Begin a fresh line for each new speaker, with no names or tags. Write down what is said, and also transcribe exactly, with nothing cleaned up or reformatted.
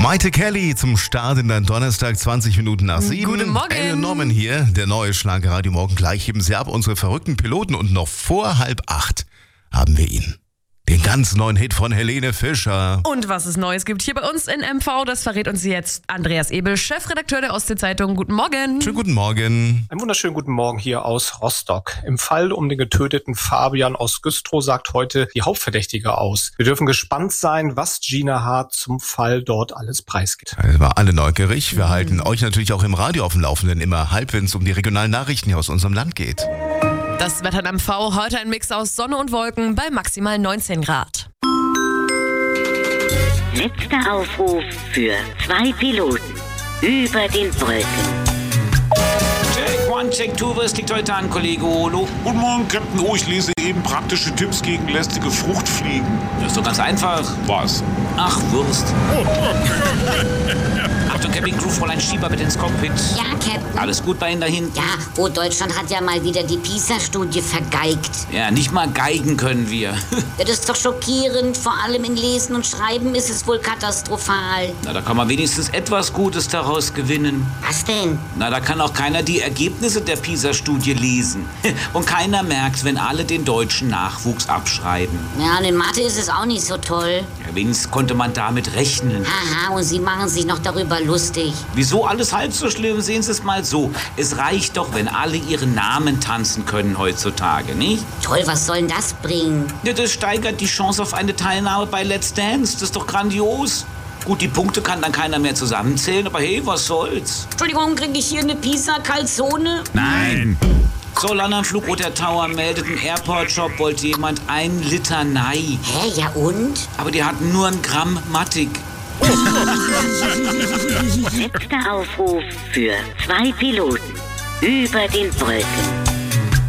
Maite Kelly zum Start in deinen Donnerstag, zwanzig Minuten nach sieben.
Guten Morgen.
Ellen Norman hier, der neue Schlagerradio Morgen gleich. Heben Sie ab, unsere verrückten Piloten. Und noch vor halb acht haben wir ihn. Den ganz neuen Hit von Helene Fischer.
Und was es Neues gibt hier bei uns in M V, das verrät uns jetzt Andreas Ebel, Chefredakteur der Ostsee-Zeitung. Guten Morgen.
Schönen guten Morgen.
Einen wunderschönen guten Morgen hier aus Rostock. Im Fall um den getöteten Fabian aus Güstrow sagt heute die Hauptverdächtige aus. Wir dürfen gespannt sein, was Gina Hart zum Fall dort alles preisgibt.
Wir waren alle neugierig. Wir mhm. halten euch natürlich auch im Radio auf dem Laufenden, immer halb, wenn es um die regionalen Nachrichten hier aus unserem Land geht.
Das Wetter in M V, heute ein Mix aus Sonne und Wolken bei maximal neunzehn Grad.
Letzter Aufruf für zwei Piloten über den Wolken.
Check one, check two, was liegt heute an, Kollege Olo?
Guten Morgen, Captain O. Ich lese eben praktische Tipps gegen lästige Fruchtfliegen.
Das ist doch ganz einfach.
Was?
Ach, Wurst. Achtung, Camping Crew, Fräulein Schieber bitte ins Cockpit.
Ja, Captain.
Alles gut bei Ihnen da hinten?
Ja, oh, Deutschland hat ja mal wieder die PISA-Studie vergeigt.
Ja, nicht mal geigen können wir.
Das ist doch schockierend. Vor allem in Lesen und Schreiben ist es wohl katastrophal.
Na, da kann man wenigstens etwas Gutes daraus gewinnen.
Was denn?
Na, da kann auch keiner die Ergebnisse der PISA-Studie lesen. Und keiner merkt, wenn alle den deutschen Nachwuchs abschreiben.
Ja, und in Mathe ist es auch nicht so toll.
Ja, wenigstens konnte man damit rechnen.
Haha, und Sie machen sich noch darüber lustig.
Wieso alles halb so schlimm? Sehen Sie es mal so. Es reicht doch, wenn alle ihren Namen tanzen können heutzutage, nicht?
Toll, was soll denn das bringen?
Ja, das steigert die Chance auf eine Teilnahme bei Let's Dance. Das ist doch grandios. Gut, die Punkte kann dann keiner mehr zusammenzählen, aber hey, was soll's?
Entschuldigung, kriege ich hier eine Pizza-Calzone?
Nein. So, Landanflug Roter Tower meldet, im Airport-Shop wollte jemand ein Liter Nei.
Hä, ja und?
Aber die hatten nur ein Gramm Mattig.
Letzter Aufruf für zwei Piloten über den Wolken.